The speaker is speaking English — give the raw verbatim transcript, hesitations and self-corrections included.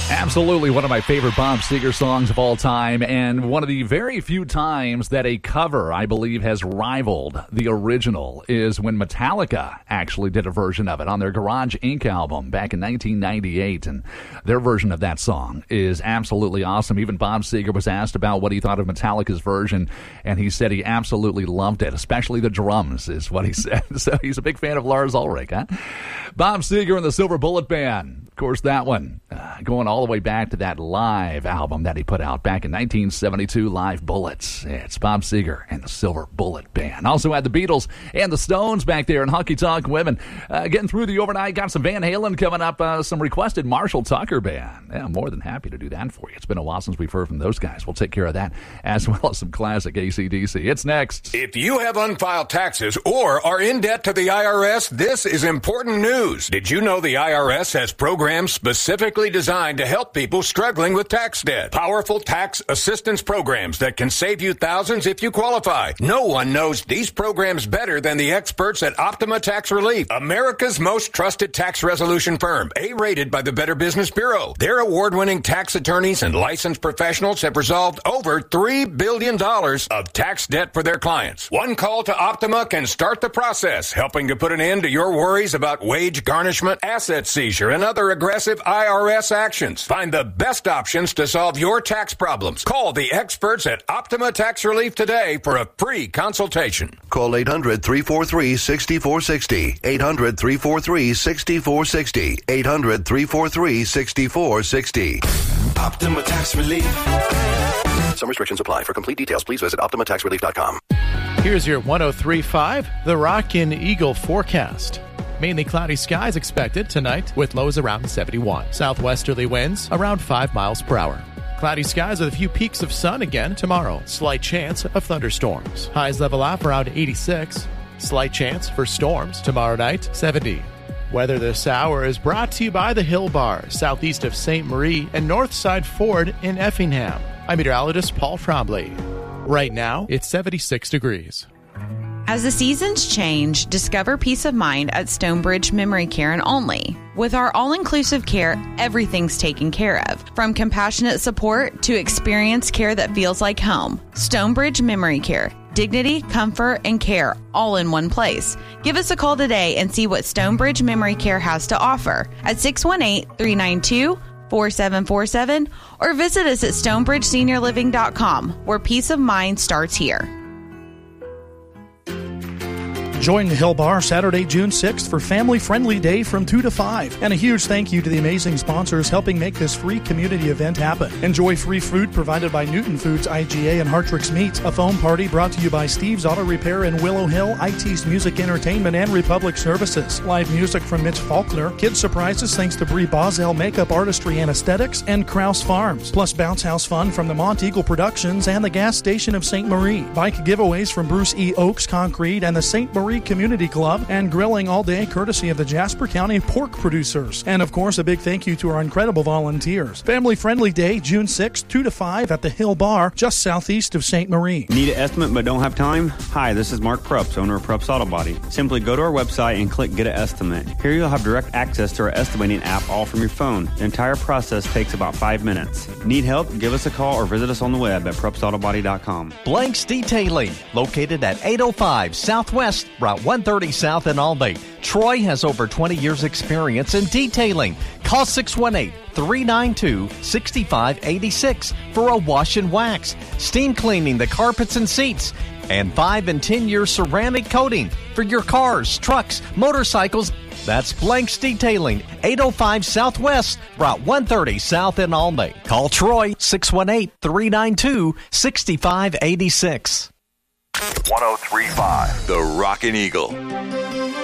Absolutely one of my favorite Bob Seger songs of all time, and one of the very few times that a cover, I believe, has rivaled the original is when Metallica actually did a version of it on their Garage Incorporated album back in nineteen ninety-eight, and their version of that song is absolutely awesome. Even Bob Seger was asked about what he thought of Metallica's version, and he said he absolutely loved it, especially the drums, is what he said. So he's a big fan of Lars Ulrich, huh? Bob Seger and the Silver Bullet Band. Of course, that one uh, going all the way back to that live album that he put out back in nineteen seventy-two, Live Bullets. It's Bob Seger and the Silver Bullet Band. Also had the Beatles and the Stones back there in Honky Tonk Women. Uh, getting through the overnight, got some Van Halen coming up, uh, some requested Marshall Tucker Band. Yeah, I'm more than happy to do that for you. It's been a while since we've heard from those guys. We'll take care of that, as well as some classic A C D C. It's next. If you have unfiled taxes or are in debt to the I R S, this is important news. Did you know the I R S has programs specifically designed to help people struggling with tax debt? Powerful tax assistance programs that can save you thousands if you qualify. No one knows these programs better than the experts at Optima Tax Relief, America's most trusted tax resolution firm, A-rated by the Better Business Bureau. Their award-winning tax attorneys and licensed professionals have resolved over three billion dollars of tax debt for their clients. One call to Optima can start the process, helping to put an end to your worries about wage garnishment, asset seizure, and other aggressive I R S actions. Find the best options to solve your tax problems. Call the experts at Optima Tax Relief today for a free consultation. Call eight hundred, three four three, six four six zero. eight hundred, three four three, six four six zero. eight hundred, three four three, six four six zero. Optima Tax Relief. Some restrictions apply. For complete details, please visit optima tax relief dot com. Here's your one oh three point five, the Rockin' Eagle forecast. Mainly cloudy skies expected tonight with lows around seventy-one. Southwesterly winds around five miles per hour. Cloudy skies with a few peaks of sun again tomorrow. Slight chance of thunderstorms. Highs level off around eighty-six. Slight chance for storms tomorrow night, seventy. Weather this hour is brought to you by the Hill Bar, southeast of Saint Marie and Northside Ford in Effingham. I'm meteorologist Paul Trombley. Right now, it's seventy-six degrees. As the seasons change, discover peace of mind at Stonebridge Memory Care and Only. With our all-inclusive care, everything's taken care of, from compassionate support to experienced care that feels like home. Stonebridge Memory Care. Dignity, comfort, and care all in one place. Give us a call today and see what Stonebridge Memory Care has to offer at six one eight, three nine two, four seven four seven or visit us at stonebridge senior living dot com, where peace of mind starts here. Join the Hill Bar Saturday, June sixth for Family Friendly Day from two to five. And a huge thank you to the amazing sponsors helping make this free community event happen. Enjoy free food provided by Newton Foods, I G A, and Hartrix Meats. A foam party brought to you by Steve's Auto Repair in Willow Hill, I T's Music Entertainment, and Republic Services. Live music from Mitch Faulkner. Kids surprises thanks to Brie Boswell Makeup Artistry and Aesthetics and Krause Farms. Plus bounce house fun from the Mont Eagle Productions and the gas station of Saint Marie. Bike giveaways from Bruce E. Oaks Concrete and the Saint Marie Community Club, and grilling all day courtesy of the Jasper County pork producers. And of course, a big thank you to our incredible volunteers. Family Friendly Day, June sixth, two to five at the Hill Bar, just southeast of Saint Marie. Need an estimate but don't have time? Hi, this is Mark Prups, owner of Prups Auto Body. Simply go to our website and click Get an Estimate. Here you'll have direct access to our estimating app all from your phone. The entire process takes about five minutes. Need help? Give us a call or visit us on the web at prups auto body dot com. Blanks Detailing, located at eight oh five Southwest Route one thirty South in Albany. Troy has over twenty years experience in detailing. Call six one eight, three nine two, six five eight six for a wash and wax, steam cleaning the carpets and seats, and five and ten year ceramic coating for your cars, trucks, motorcycles. That's Blanks Detailing, eight oh five Southwest Route one thirty South in Albany. Call Troy, six one eight, three nine two, six five eight six. one oh three point five The Rockin' Eagle.